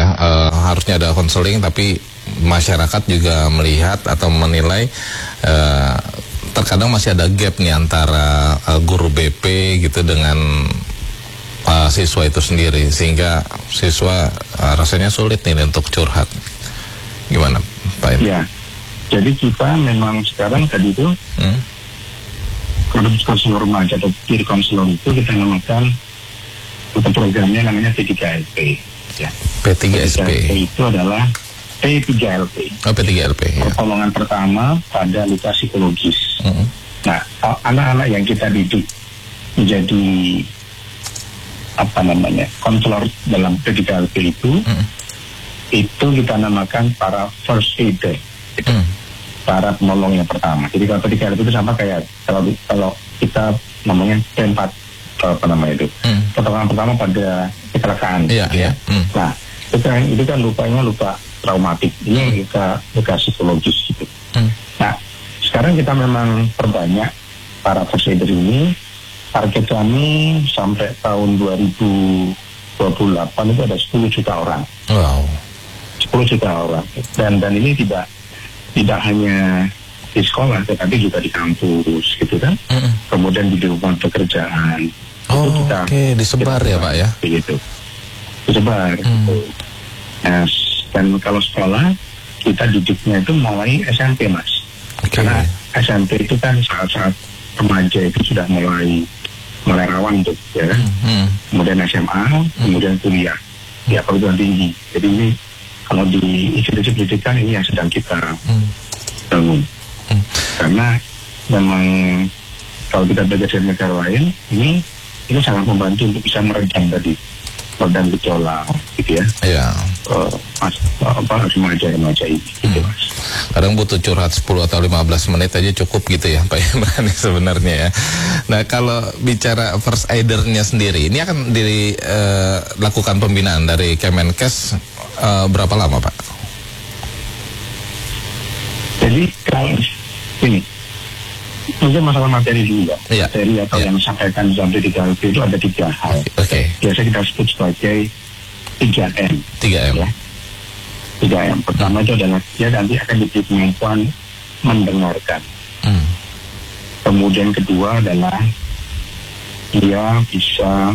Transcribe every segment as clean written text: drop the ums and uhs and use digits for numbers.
ya, harusnya ada konseling, tapi masyarakat juga melihat atau menilai terkadang masih ada gap nih antara guru BP gitu dengan siswa itu sendiri, sehingga siswa rasanya sulit nih untuk curhat. Gimana Pak Im? Ya, jadi kita memang sekarang tadi itu konselor remaja atau peer konselor itu kita namakan untuk programnya namanya P3LP. Ya. P3SP itu adalah P3LP. Oh, P3LP. Ya. Pertolongan pertama pada luka psikologis. Nah, anak-anak yang kita didik menjadi konselor dalam P3LP itu kita namakan para first aider. Para penolong yang pertama. Jadi kalau P3LP itu sama kayak kalau kita namanya P4 pertolongan pertama pada kecelakaan. Iya. Nah, itu kan lukanya luka traumatik. Ini luka psikologis gitu. Nah, sekarang kita memang perbanyak para first aider ini. Target kami sampai tahun 2028 itu ada 10 juta orang. Wow. 10 juta orang. Dan ini tidak hanya di sekolah, tetapi juga di kampus gitu kan. Kemudian di rumah pekerjaan. Oh, oke, disebar ya Pak ya? Begitu. Disebar. Gitu. Nah, dan kalau sekolah, kita didiknya itu mulai SMP, Mas. Karena SMP itu kan saat-saat remaja itu sudah mulai rawan untuk ya kan. Kemudian SMA, kemudian kuliah. Ya, perguruan tinggi. Jadi ini kalau di institusi pendidikan ini yang sedang kita bangun. Karena memang kalau kita belajar dari negara lain, ini sangat membantu untuk bisa meredam gejolak gitu ya. Iya. Remaja ini gitu, Mas. Kadang butuh curhat 10 atau 15 menit aja cukup gitu ya Pak Imran sebenarnya ya. Nah, kalau bicara first aider-nya sendiri, ini akan dilakukan pembinaan dari Kemenkes berapa lama Pak? Jadi kalau ini mungkin masalah materi dulu ya. Materi atau yang disampaikan dalam P3LP itu ada 3 hal. Biasa kita sebut sebagai 3M. 3M. Ya. 3M. Pertama itu adalah dia nanti akan diberi kemampuan mendengarkan. Kemudian kedua adalah dia bisa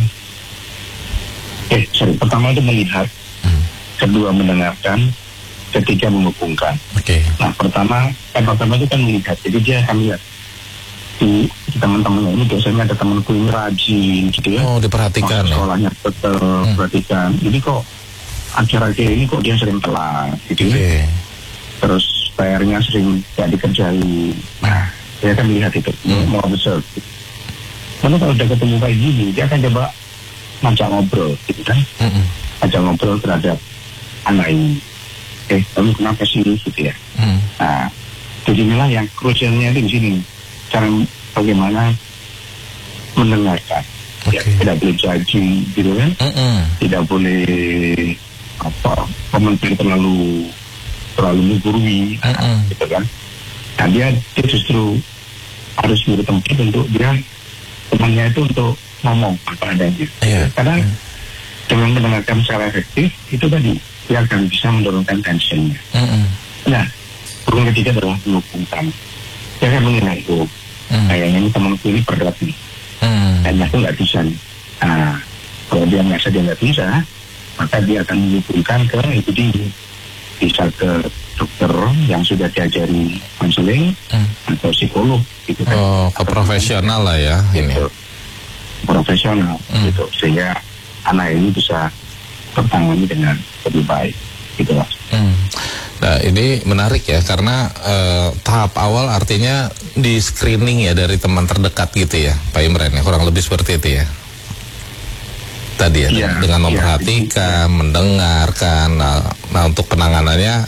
pertama itu melihat, kedua mendengarkan, ketiga menghubungkan. Nah, pertama itu kan melihat. Jadi dia akan lihat di teman-temannya ini biasanya ada temanku ini rajin gitu ya. Oh, diperhatikan ya. Sekolahnya betul, perhatikan. Ini kok akhir-akhir ini kok dia sering telat gitu ya. Terus PR-nya sering gak dikerjain. Nah, dia akan lihat itu, mau observe. Lalu kalau udah ketemu kayak gini, dia akan coba ngajak ngobrol gitu kan. Ngajak ngobrol terhadap anak ini. Lalu kenapa sih gitu ya? Nah, jadi inilah yang krusialnya di sini. Cara bagaimana mendengarkan. Tidak boleh judging gitu kan. Tidak boleh komentar terlalu menggurui gitu kan. Nah, dia justru harus beri tempat untuk dia temannya itu untuk ngomong apa adanya. Karena dengan mendengarkan secara efektif itu tadi dia akan bisa menurunkan tensinya. Nah, yang ketiga adalah menghubungkan. Dia akan mengenai kayaknya ini temanku ini berat nih, dan aku nggak bisa nih. Nah, kalau dia merasa dia nggak bisa, maka dia akan menghubungkan ke itu bisa ke dokter yang sudah diajari konseling atau psikolog gitu kan. Ke profesional lah ya ini. Profesional gitu, sehingga anak ini bisa tertangani dengan lebih baik gitu lah. Nah, ini menarik ya, karena tahap awal artinya di screening ya dari teman terdekat gitu ya Pak Imran ya, kurang lebih seperti itu ya tadi ya, dengan memperhatikan, mendengarkan. Nah, untuk penanganannya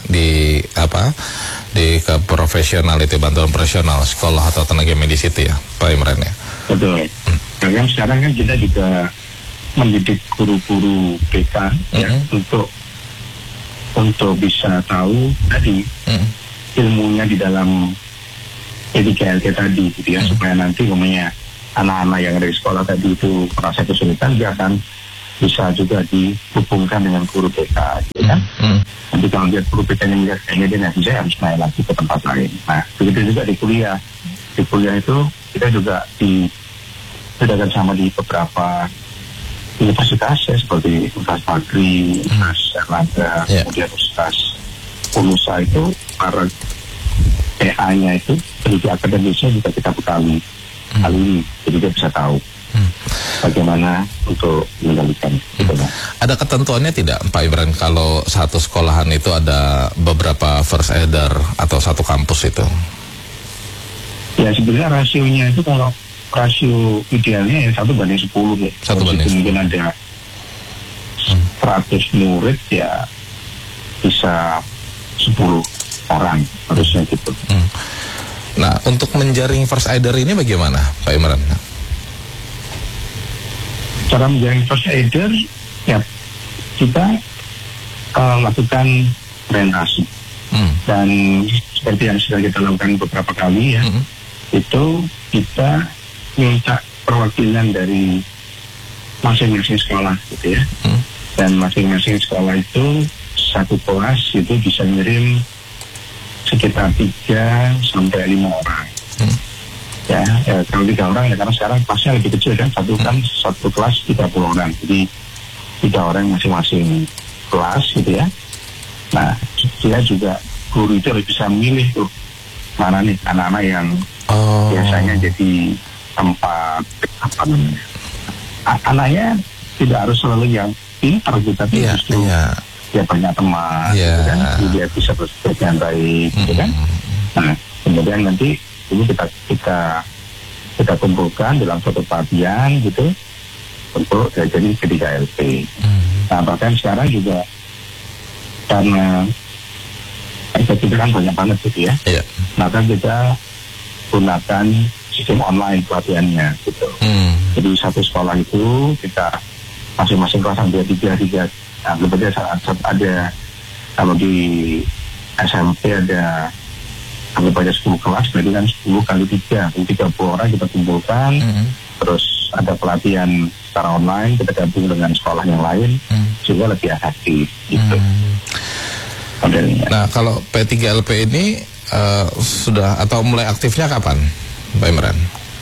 ke profesional itu, bantuan profesional sekolah atau tenaga medis itu ya Pak Imran ya. Betul. Karena sekarang kan kita juga mendidik guru-guru BK ya, untuk bisa tahu tadi ilmunya di dalam P3LP tadi gitu ya, supaya nanti umumnya anak-anak yang dari sekolah tadi itu merasa kesulitan, dia akan bisa juga dihubungkan dengan guru BK. kan? Nanti kalau lihat guru BK-nya melihat kayaknya dia nggak bisa, harus naik lagi ke tempat lain. Nah, begitu juga di kuliah. Di kuliah itu kita juga dibedakan sama di beberapa universitas ya, seperti Universitas Negeri, Universitas Erlangga, kemudian Universitas Unusa itu para PA-nya itu pendidik akademisnya juga kita bekali kali ini, jadi dia bisa tahu bagaimana untuk mengendalikan. Ada ketentuannya tidak Pak Imran kalau satu sekolahan itu ada beberapa first aider atau satu kampus itu? Ya sebenarnya rasionya itu kalau rasio idealnya ya 1:10 ya. 1:10. Mungkin ada 100 murid ya bisa 10 orang harusnya gitu. Nah, untuk menjaring first aider ini bagaimana Pak Imran? Cara menjaring first aider ya kita lakukan orientasi dan seperti yang sudah kita lakukan beberapa kali ya, itu kita minta perwakilan dari masing-masing sekolah gitu ya, dan masing-masing sekolah itu satu kelas itu bisa ngirim sekitar 3 sampai 5 orang. Ya, kalau 3 orang ya karena sekarang kelasnya lebih kecil kan, satu kelas 30 orang, jadi 3 orang masing-masing kelas gitu ya. Nah, dia juga guru itu harus bisa memilih tuh mana nih anak-anak yang biasanya jadi tempat apa namanya, anaknya tidak harus selalu yang pintar gitu, tapi justru dia banyak teman, gitu kan? Jadi dia bisa bersikap yang baik, gitu kan? Nah, kemudian nanti ini kita kumpulkan dalam suatu pelatihan gitu untuk jadi ketiga LP. Nah, bahkan sekarang juga karena kita kan banyak banget gitu ya, maka kita gunakan sistem online pelatihannya gitu. Jadi satu sekolah itu kita masing-masing kelas ada 3. Nah, berarti ada kalau di SMP ada anggap aja 10 kelas, berarti kan 10 kali 3, 30 orang kita kumpulkan, terus ada pelatihan secara online, kita gabung dengan sekolah yang lain, sehingga lebih efektif gitu. Nah, kalau P3LP ini sudah atau mulai aktifnya kapan, Pak Imran?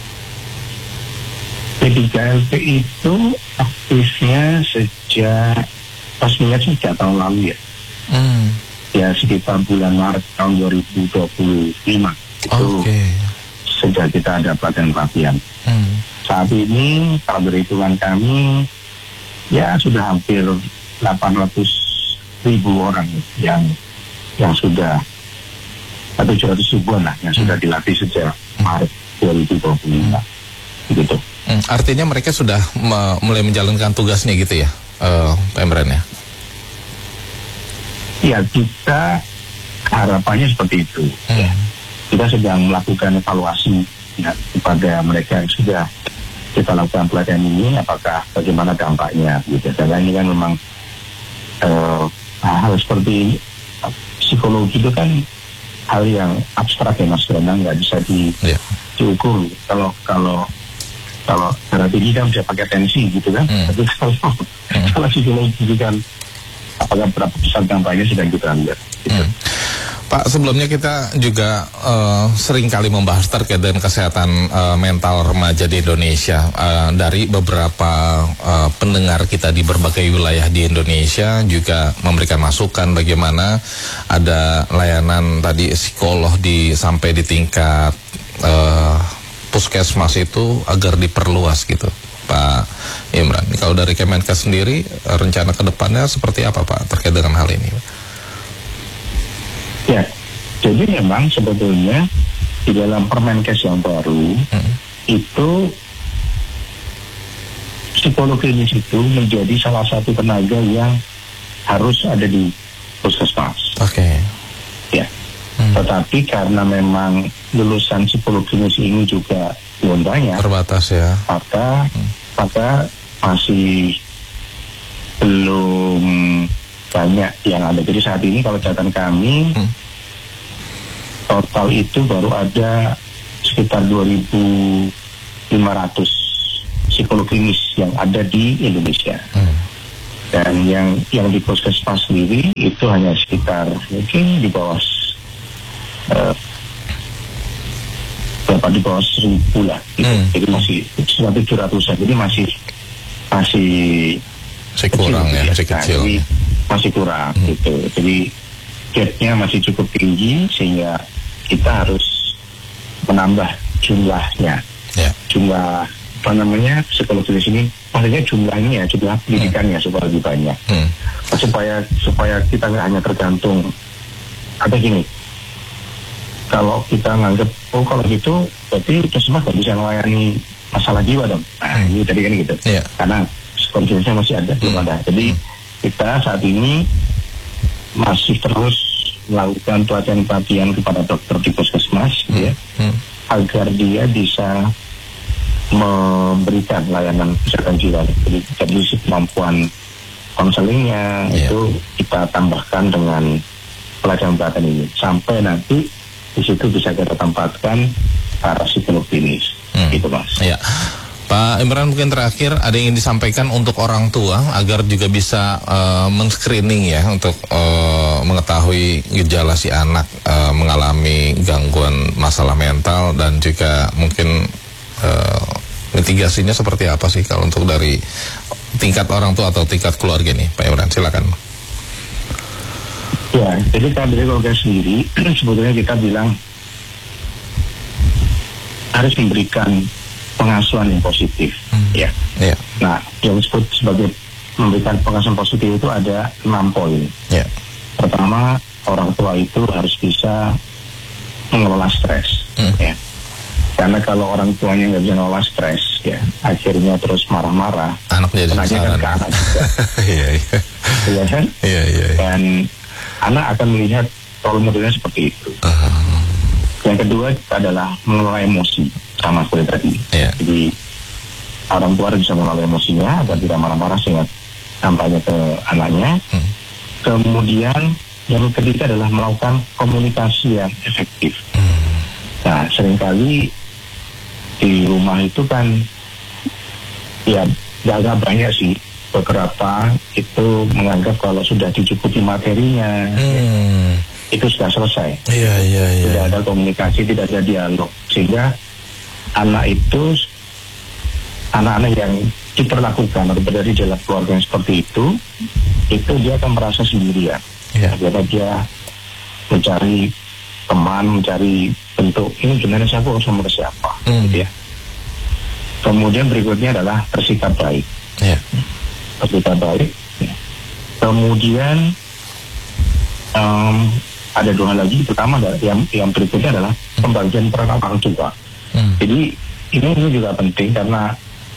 P3LP itu aktifnya sejak resminya sejak tahun lalu ya. Ya sekitar bulan Maret tahun 2025 itu sejak kita ada pelatihan-pelatihan. Saat ini kalau berhitungan kami ya sudah hampir 800.000 orang yang sudah, atau 700.000 lah yang sudah dilatih sejak Maret 2025 gitu. Artinya mereka sudah mulai menjalankan tugasnya gitu ya, Pak Imran ya? Ya, kita harapannya seperti itu. Ya. Kita sedang melakukan evaluasi ya, kepada mereka yang sudah kita lakukan pelatihan ini, apakah bagaimana dampaknya gitu. Karena ini kan memang hal seperti ini, psikologi itu kan hal yang abstrak ya Mas, karena nggak bisa diukur. Kalau darah tinggi kan bisa pakai tensi gitu kan. Tapi kalau psikologi itu kan apakah berapa besar dampaknya sedang kita lihat gitu. Pak, sebelumnya kita juga sering kali membahas terkait dengan kesehatan mental remaja di Indonesia. Dari beberapa pendengar kita di berbagai wilayah di Indonesia juga memberikan masukan bagaimana ada layanan tadi psikolog sampai di tingkat puskesmas itu agar diperluas gitu, Pak Imran. Kalau dari Kemenkes sendiri, rencana ke depannya seperti apa Pak terkait dengan hal ini? Ya, jadi memang sebetulnya di dalam Permenkes yang baru itu psikolog klinis itu menjadi salah satu tenaga yang harus ada di puskesmas. Ya, tetapi karena memang lulusan psikolog klinis ini juga belum banyak, terbatas ya, maka masih belum banyak yang ada. Jadi saat ini kalau catatan kami total itu baru ada sekitar 2.500 psikolog klinis yang ada di Indonesia. Dan yang di puskesmas sendiri itu hanya sekitar mungkin di bawah di bawah 1.000 lah gitu. Jadi masih 1.700, jadi masih kurang kecil, ya, masih kecil. Jadi masih kurang gitu. Jadi gapnya masih cukup tinggi sehingga kita harus menambah jumlahnya. Jumlah psikolog di sini, maksudnya jumlahnya, jumlah pendidikannya supaya lebih banyak. Supaya kita nggak hanya tergantung ada gini. Kalau kita nganggap kalau gitu berarti puskesmas nggak bisa melayani masalah jiwa dong. Nah ini tadi kan gitu. Karena kondisinya masih ada, belum ada. Jadi kita saat ini masih terus melakukan pelatihan kepada dokter di puskesmas, ya, agar dia bisa memberikan layanan kesehatan jiwa. Jadi kemampuan konselingnya itu kita tambahkan dengan pelatihan ini sampai nanti di situ bisa kita tempatkan para psikolog klinis, gitu Mas. Ya. Pak Imran, mungkin terakhir ada yang ingin disampaikan untuk orang tua agar juga bisa men-screening ya untuk mengetahui gejala si anak mengalami gangguan masalah mental dan juga mungkin mitigasinya seperti apa sih kalau untuk dari tingkat orang tua atau tingkat keluarga nih, Pak Imran, silakan. Ya, jadi kalau dari keluarga sendiri sebetulnya kita bilang harus memberikan pengasuhan yang positif, ya. Nah, yang disebut sebagai memberikan pengasuhan positif itu ada 6 poin. Pertama, orang tua itu harus bisa mengelola stres, ya. Karena kalau orang tuanya nggak bisa mengelola stres, ya, akhirnya terus marah-marah, anaknya kan ke anak juga. Iya kan? Dan anak akan melihat role modelnya seperti itu. Yang kedua adalah mengelola emosi, sama seperti tadi. Jadi orang tua harus bisa mengelola emosinya agar tidak marah-marah sehingga sampainya ke anaknya. Kemudian yang ketiga adalah melakukan komunikasi yang efektif. Nah, seringkali di rumah itu kan ya agak banyak sih. Beberapa itu menganggap kalau sudah dicukupi materinya, itu sudah selesai. Tidak ada komunikasi, tidak ada dialog, sehingga anak-anak yang diperlakukan atau berada di dalam keluarga yang seperti itu dia akan merasa sendirian. Karena dia mencari teman, mencari bentuk ini gimana siapa sama siapa, gitu ya. Kemudian berikutnya adalah bersikap baik. Bersikap baik. Kemudian ada 2 hal lagi. Pertama yang berikutnya adalah pembagian peran orang tua. Jadi ini juga penting karena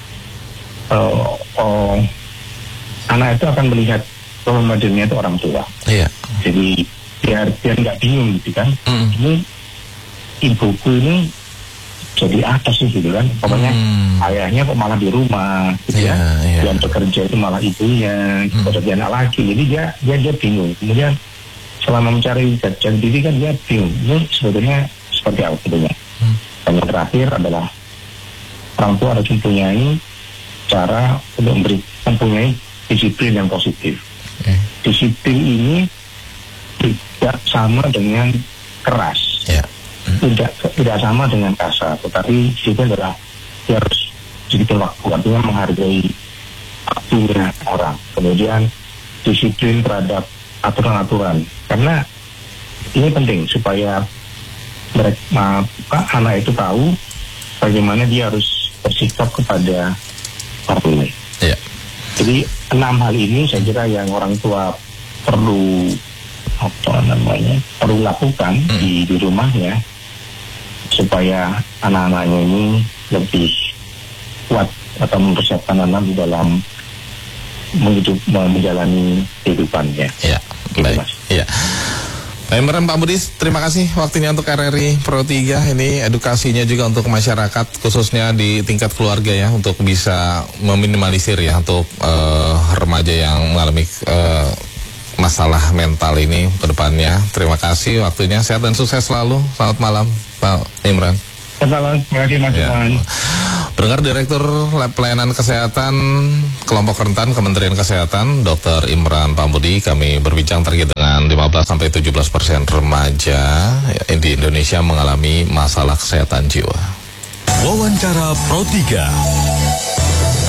anak itu akan melihat role modelnya itu orang tua. Jadi biar nggak bingung gitu kan. Ini ibuku ini jadi apa sih gitu kan. Pokoknya ayahnya kok malah di rumah gitu ya. Yang bekerja itu malah ibunya, pekerjaan anak laki. Jadi dia bingung. Kemudian selama mencari kajian diri kan dia bingung. Ini sebetulnya seperti apa sebetulnya. Dan yang terakhir adalah orang tua harus mempunyai cara untuk mempunyai disiplin yang positif. Disiplin ini tidak sama dengan keras. Tidak sama dengan kasar, tetapi disiplin adalah dia harus disiplin waktu, artinya menghargai waktunya orang. Kemudian disiplin terhadap aturan-aturan, karena ini penting supaya anak itu tahu bagaimana dia harus bersikap kepada orang lain. Jadi 6 hal ini saya kira yang orang tua perlu lakukan di rumahnya supaya anak-anaknya ini lebih kuat atau mempersiapkan anak di dalam menjalani kehidupannya. Baik. Pak Imran, Pak Budi, terima kasih waktunya untuk RRI Pro 3. Ini edukasinya juga untuk masyarakat, khususnya di tingkat keluarga ya, untuk bisa meminimalisir ya untuk remaja yang mengalami masalah mental ini ke depannya. Terima kasih waktunya, sehat dan sukses selalu. Selamat malam, Pak Imran. Selamat malam, terima kasih Mas. Pendengar, Direktur Lab Pelayanan Kesehatan Kelompok Rentan Kementerian Kesehatan, Dr. Imran Pambudi, kami berbincang terkait dengan 15-17% remaja di Indonesia mengalami masalah kesehatan jiwa. Wawancara Pro 3.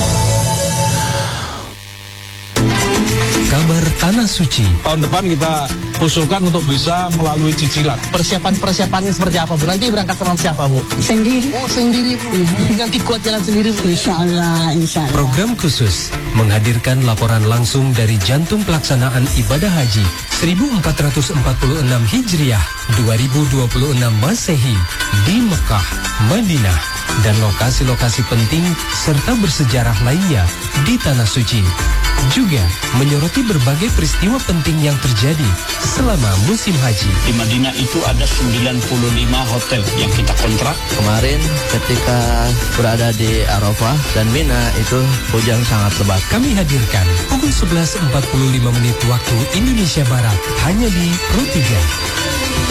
Kabar Tanah Suci. Tahun depan kita usulkan untuk bisa melalui cicilan. Persiapannya seperti apa, Bu? Nanti berangkat sama siapa, Bu? Sendiri. Oh, sendiri, Bu. Nanti kuat jalan sendiri, Bu. Insya Allah. Program khusus menghadirkan laporan langsung dari jantung pelaksanaan ibadah haji 1446 Hijriah 2026 Masehi di Mekah, Madinah, dan lokasi-lokasi penting serta bersejarah lainnya di Tanah Suci. Juga menyoroti berbagai peristiwa penting yang terjadi selama musim haji. Di Madinah itu ada 95 hotel yang kita kontrak. Kemarin ketika berada di Arafah dan Mina itu hujan sangat lebat. Kami hadirkan pukul 11.45 waktu Indonesia Barat hanya di Pro 3.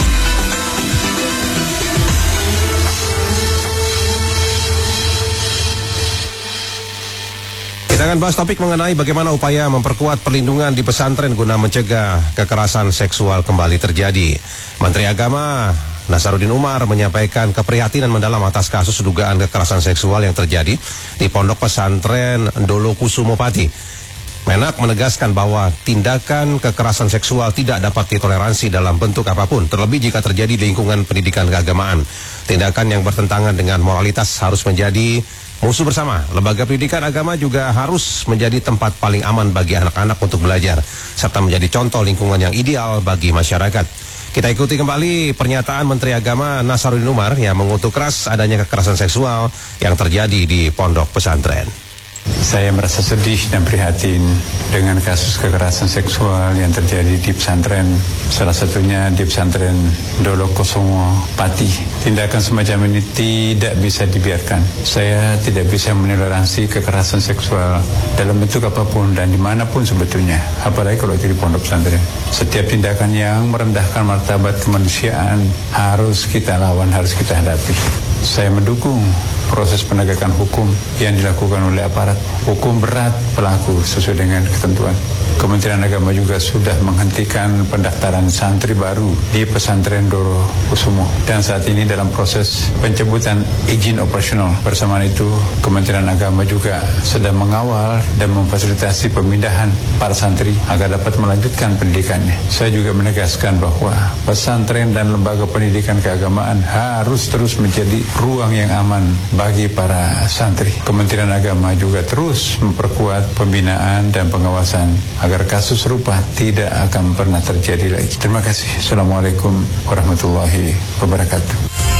Kita akan bahas topik mengenai bagaimana upaya memperkuat perlindungan di pesantren guna mencegah kekerasan seksual kembali terjadi. Menteri Agama Nasaruddin Umar menyampaikan keprihatinan mendalam atas kasus dugaan kekerasan seksual yang terjadi di Pondok Pesantren Ndolo Kusumo Pati. Menak menegaskan bahwa tindakan kekerasan seksual tidak dapat ditoleransi dalam bentuk apapun, terlebih jika terjadi di lingkungan pendidikan keagamaan. Tindakan yang bertentangan dengan moralitas harus menjadi musuh bersama. Lembaga pendidikan agama juga harus menjadi tempat paling aman bagi anak-anak untuk belajar, serta menjadi contoh lingkungan yang ideal bagi masyarakat. Kita ikuti kembali pernyataan Menteri Agama Nasaruddin Umar yang mengutuk keras adanya kekerasan seksual yang terjadi di pondok pesantren. Saya merasa sedih dan prihatin dengan kasus kekerasan seksual yang terjadi di pesantren, salah satunya di pesantren Ndolo Kusumo Pati. Tindakan semacam ini tidak bisa dibiarkan. Saya tidak bisa menoleransi kekerasan seksual dalam bentuk apapun dan dimanapun sebetulnya, apalagi kalau itu di pondok pesantren. Setiap tindakan yang merendahkan martabat kemanusiaan harus kita lawan, harus kita hadapi. Saya mendukung proses penegakan hukum yang dilakukan oleh aparat. Hukum berat pelaku sesuai dengan ketentuan. Kementerian Agama juga sudah menghentikan pendaftaran santri baru di pesantren Ndolo Kusumo dan saat ini dalam proses pencabutan izin operasional. Bersamaan itu, Kementerian Agama juga sedang mengawal dan memfasilitasi pemindahan para santri agar dapat melanjutkan pendidikannya. Saya juga menegaskan bahwa pesantren dan lembaga pendidikan keagamaan harus terus menjadi ruang yang aman bagi para santri. Kementerian Agama juga terus memperkuat pembinaan dan pengawasan agar kasus serupa tidak akan pernah terjadi lagi. Terima kasih. Assalamualaikum warahmatullahi wabarakatuh.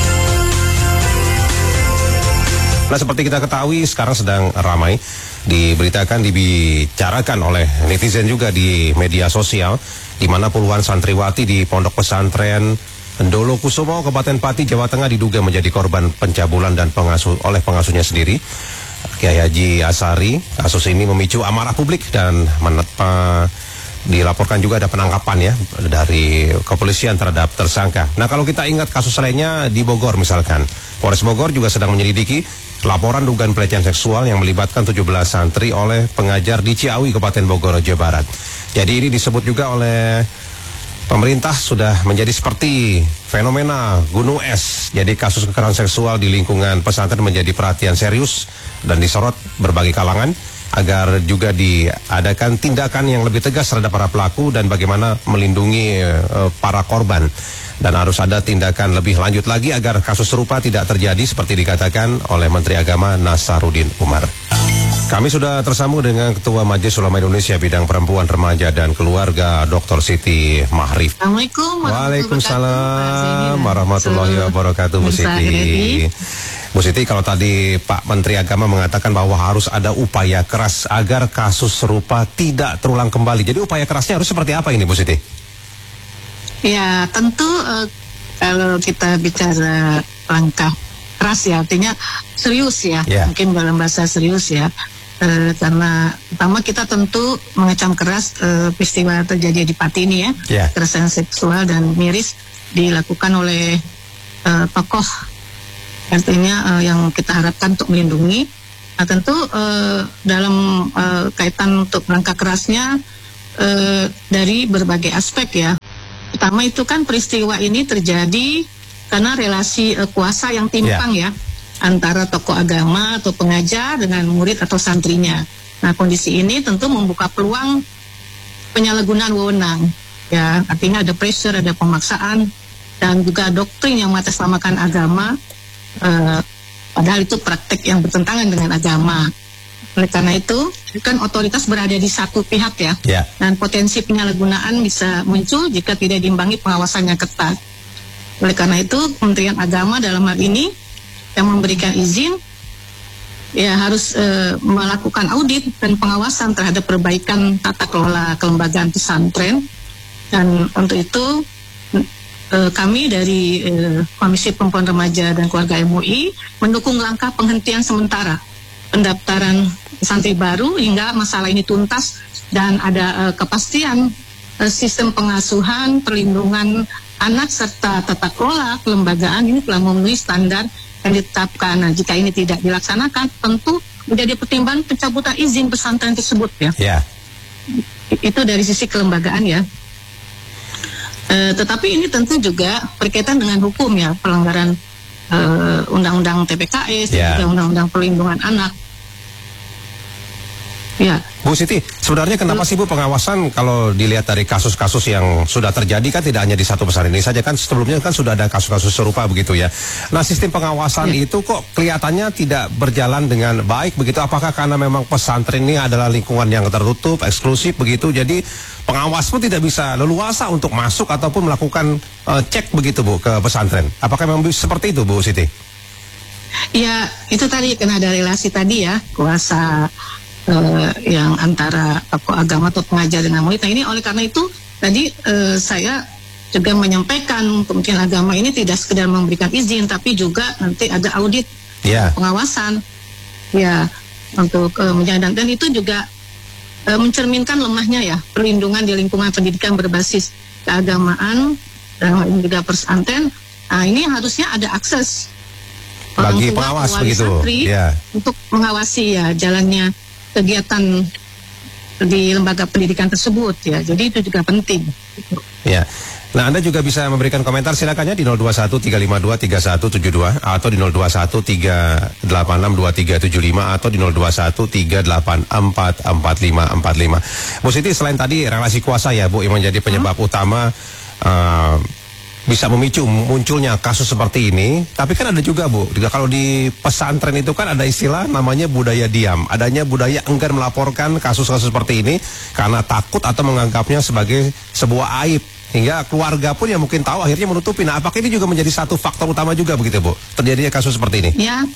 Nah, seperti kita ketahui sekarang sedang ramai diberitakan, dibicarakan oleh netizen juga di media sosial, di mana puluhan santriwati di pondok pesantren Ndolo Kusumo, Kabupaten Pati, Jawa Tengah diduga menjadi korban pencabulan dan oleh pengasuhnya sendiri, Kiai Haji Asari. Kasus ini memicu amarah publik dan dilaporkan juga ada penangkapan ya dari kepolisian terhadap tersangka. Nah, kalau kita ingat kasus lainnya di Bogor misalkan, Polres Bogor juga sedang menyelidiki laporan dugaan pelecehan seksual yang melibatkan 17 santri oleh pengajar di Ciawi, Kabupaten Bogor, Jawa Barat. Jadi ini disebut juga oleh pemerintah sudah menjadi seperti fenomena gunung es. Jadi kasus kekerasan seksual di lingkungan pesantren menjadi perhatian serius dan disorot berbagai kalangan agar juga diadakan tindakan yang lebih tegas terhadap para pelaku dan bagaimana melindungi para korban. Dan harus ada tindakan lebih lanjut lagi agar kasus serupa tidak terjadi seperti dikatakan oleh Menteri Agama Nasaruddin Umar. Kami sudah tersambung dengan Ketua Majelis Ulama Indonesia Bidang Perempuan, Remaja dan Keluarga, Dr. Siti Mahrif. Assalamualaikum. Waalaikumsalam warahmatullahi wabarakatuh, Bu Siti. Bu Siti, kalau tadi Pak Menteri Agama mengatakan bahwa harus ada upaya keras agar kasus serupa tidak terulang kembali. Jadi upaya kerasnya harus seperti apa ini, Bu Siti? Ya, tentu kalau kita bicara langkah keras ya, artinya serius ya, mungkin dalam bahasa serius ya. Karena pertama kita tentu mengecam keras peristiwa terjadi di Pati ini ya, kekerasan seksual dan miris dilakukan oleh tokoh Artinya yang kita harapkan untuk melindungi. Nah, tentu dalam kaitan untuk langkah kerasnya dari berbagai aspek ya. Pertama itu kan peristiwa ini terjadi karena relasi kuasa yang timpang ya, antara tokoh agama atau pengajar dengan murid atau santrinya. Nah, kondisi ini tentu membuka peluang penyalahgunaan wewenang ya, artinya ada pressure, ada pemaksaan, dan juga doktrin yang mengatasnamakan agama, padahal itu praktek yang bertentangan dengan agama. Oleh karena itu kan otoritas berada di satu pihak ya, dan potensi penyalahgunaan bisa muncul jika tidak diimbangi pengawasan yang ketat. Oleh karena itu Kementerian Agama dalam hal ini yang memberikan izin ya harus melakukan audit dan pengawasan terhadap perbaikan tata kelola kelembagaan pesantren. Dan untuk itu kami dari Komisi Perempuan Remaja dan Keluarga MUI mendukung langkah penghentian sementara pendaftaran santri baru hingga masalah ini tuntas dan ada kepastian sistem pengasuhan, perlindungan anak serta tata kelola kelembagaan ini telah memenuhi standar yang ditetapkan. Nah, jika ini tidak dilaksanakan, tentu menjadi pertimbangan pencabutan izin pesantren tersebut ya. Itu dari sisi kelembagaan ya. Tetapi ini tentu juga berkaitan dengan hukum ya, pelanggaran Undang-Undang TPKS dan juga Undang-Undang Perlindungan Anak. Ya. Bu Siti, sebenarnya kenapa sih Bu pengawasan kalau dilihat dari kasus-kasus yang sudah terjadi kan tidak hanya di satu pesantren ini saja, kan sebelumnya kan sudah ada kasus-kasus serupa begitu ya. Nah, sistem pengawasan itu kok kelihatannya tidak berjalan dengan baik begitu? Apakah karena memang pesantren ini adalah lingkungan yang tertutup, eksklusif begitu, jadi pengawas pun tidak bisa leluasa untuk masuk ataupun melakukan cek begitu Bu ke pesantren? Apakah memang seperti itu Bu Siti? Ya, itu tadi karena ada relasi tadi ya, kuasa yang antara tokoh agama atau pengajar dengan murid. Nah, ini oleh karena itu tadi saya juga menyampaikan Kementerian Agama ini tidak sekedar memberikan izin, tapi juga nanti ada audit pengawasan ya untuk menjaga, dan itu juga mencerminkan lemahnya ya perlindungan di lingkungan pendidikan berbasis keagamaan dan juga pesantren. Nah, ini harusnya ada akses bagi pengawas begitu untuk mengawasi ya jalannya kegiatan di lembaga pendidikan tersebut ya. Jadi itu juga penting. Ya. Nah, Anda juga bisa memberikan komentar, silakannya di 0213523172 atau di 0213862375 atau di 0213844545. Bu Siti, selain tadi relasi kuasa ya Bu yang menjadi penyebab utama bisa memicu munculnya kasus seperti ini, tapi kan ada juga Bu, kalau di pesantren itu kan ada istilah namanya budaya diam, adanya budaya enggan melaporkan kasus-kasus seperti ini karena takut atau menganggapnya sebagai sebuah aib, hingga keluarga pun yang mungkin tahu akhirnya menutupi. Nah, apakah ini juga menjadi satu faktor utama juga begitu Bu, terjadinya kasus seperti ini?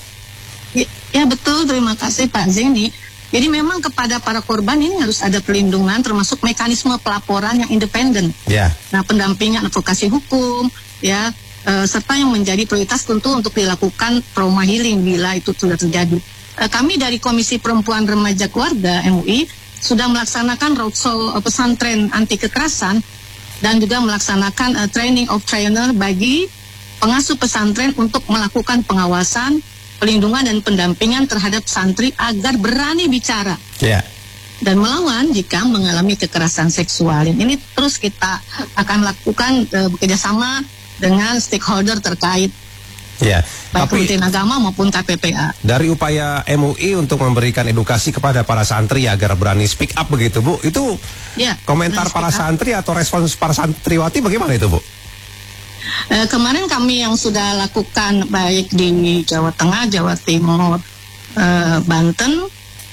Ya betul, terima kasih Pak Zeni. Jadi memang kepada para korban ini harus ada perlindungan, termasuk mekanisme pelaporan yang independen. Nah, pendampingan advokasi hukum, ya, serta yang menjadi prioritas tentu untuk dilakukan trauma healing bila itu sudah terjadi. Kami dari Komisi Perempuan Remaja Keluarga MUI sudah melaksanakan roadshow pesantren anti kekerasan dan juga melaksanakan training of trainer bagi pengasuh pesantren untuk melakukan pengawasan, pelindungan dan pendampingan terhadap santri agar berani bicara dan melawan jika mengalami kekerasan seksual. Ini terus kita akan lakukan bekerjasama dengan stakeholder terkait, baik Kementerian Agama maupun KPPA. Dari upaya MUI untuk memberikan edukasi kepada para santri agar berani speak up begitu Bu, itu komentar para santri atau respons para santriwati bagaimana itu Bu? Kemarin kami yang sudah lakukan baik di Jawa Tengah, Jawa Timur, Banten,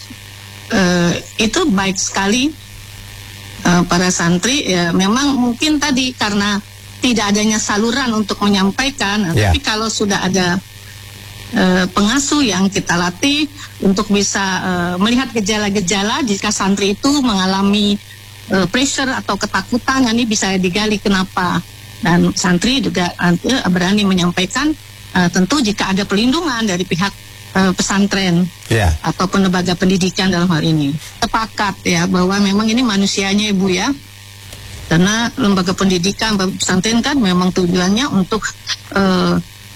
itu baik sekali para santri. Ya, memang mungkin tadi karena tidak adanya saluran untuk menyampaikan, tapi kalau sudah ada pengasuh yang kita latih untuk bisa melihat gejala-gejala jika santri itu mengalami pressure atau ketakutan, ini bisa digali kenapa. Dan santri juga berani menyampaikan, tentu jika ada perlindungan dari pihak pesantren ataupun lembaga pendidikan dalam hal ini. Sepakat ya bahwa memang ini manusianya Ibu ya, karena lembaga pendidikan pesantren kan memang tujuannya untuk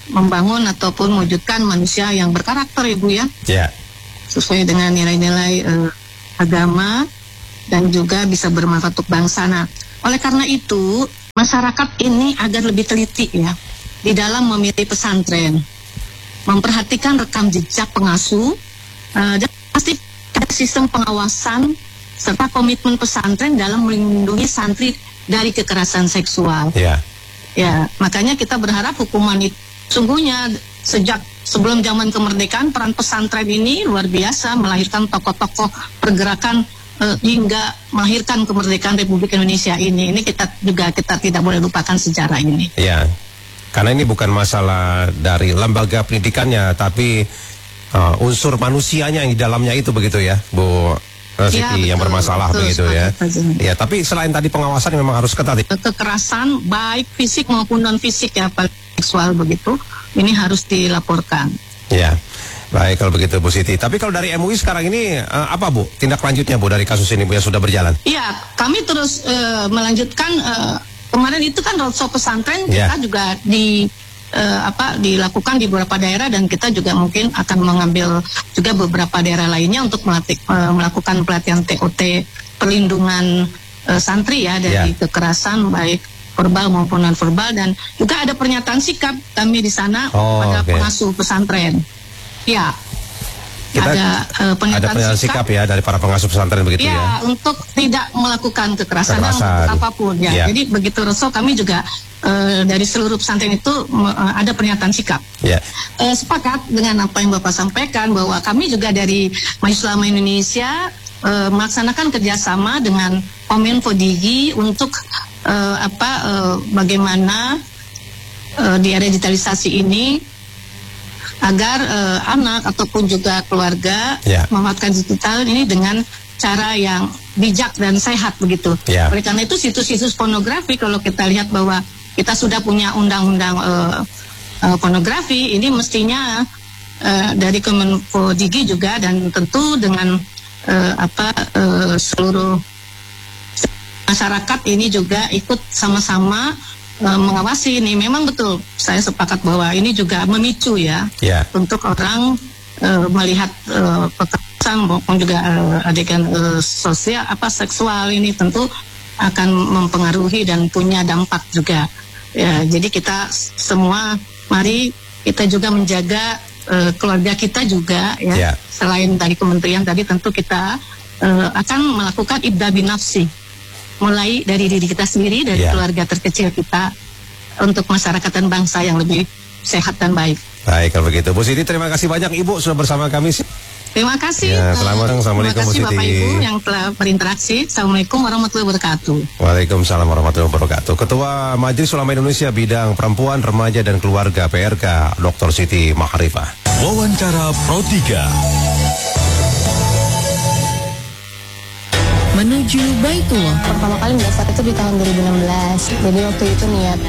membangun ataupun mewujudkan manusia yang berkarakter, Ibu ya. Ya. Sesuai dengan nilai-nilai agama dan juga bisa bermanfaat untuk bangsa. Nah, oleh karena itu masyarakat ini agar lebih teliti ya di dalam memilih pesantren, memperhatikan rekam jejak pengasuh, dan pasti sistem pengawasan serta komitmen pesantren dalam melindungi santri dari kekerasan seksual. Ya. Ya, makanya kita berharap hukuman itu sungguhnya sejak sebelum zaman kemerdekaan peran pesantren ini luar biasa melahirkan tokoh-tokoh pergerakan hingga melahirkan kemerdekaan Republik Indonesia ini. Ini kita tidak boleh lupakan sejarah ini. Ya. Karena ini bukan masalah dari lembaga pendidikannya, tapi unsur manusianya yang di dalamnya itu begitu ya, Bu Siti, yang bermasalah begitu ya. Ya, tapi selain tadi pengawasan memang harus ketat. Kekerasan baik fisik maupun non fisik ya, seksual begitu, ini harus dilaporkan. Ya. Baik kalau begitu Bu Siti. Tapi kalau dari MUI sekarang ini apa Bu tindak lanjutnya Bu dari kasus ini Bu yang sudah berjalan? Iya, kami terus melanjutkan. Kemarin itu kan roadshow pesantren kita juga dilakukan di beberapa daerah, dan kita juga mungkin akan mengambil juga beberapa daerah lainnya untuk melakukan pelatihan TOT perlindungan santri ya dari kekerasan baik verbal maupun non verbal, dan juga ada pernyataan sikap kami di sana pada pengasuh pesantren. Ya. Ada pernyataan sikap ya dari para pengasuh pesantren begitu ya. Ya, untuk tidak melakukan kekerasan untuk apapun ya. Jadi begitu roadshow kami juga dari seluruh pesantren itu ada pernyataan sikap. Ya. Sepakat dengan apa yang Bapak sampaikan bahwa kami juga dari Majelis Ulama Indonesia melaksanakan kerjasama dengan Kominfo Digi untuk bagaimana di era digitalisasi ini agar anak ataupun juga keluarga memanfaatkan digital ini dengan cara yang bijak dan sehat begitu. Oleh karena itu situs-situs pornografi, kalau kita lihat bahwa kita sudah punya undang-undang pornografi, ini mestinya dari Kominfo Digi juga, dan tentu dengan seluruh masyarakat ini juga ikut sama-sama mengawasi ini. Memang betul, saya sepakat bahwa ini juga memicu ya untuk orang melihat kekerasan maupun juga adegan sosial seksual ini tentu akan mempengaruhi dan punya dampak juga. Ya, jadi kita semua mari kita juga menjaga keluarga kita juga ya. Selain dari kementerian tadi, tentu kita akan melakukan ibda binafsi, mulai dari diri kita sendiri, dari keluarga terkecil kita, untuk masyarakat dan bangsa yang lebih sehat dan baik. Baik kalau begitu Bu Siti, terima kasih banyak Ibu sudah bersama kami. Terima kasih. Assalamualaikum Bu Siti. Terima kasih Bapak Ibu yang telah berinteraksi. Assalamualaikum warahmatullahi wabarakatuh. Waalaikumsalam warahmatullahi wabarakatuh. Ketua Majelis Ulama Indonesia Bidang Perempuan, Remaja dan Keluarga PRK, Dr. Siti Maharifah. Wawancara Pro 3. Menuju Baitullah. Pertama kali mendaftar itu di tahun 2016. Jadi waktu itu niat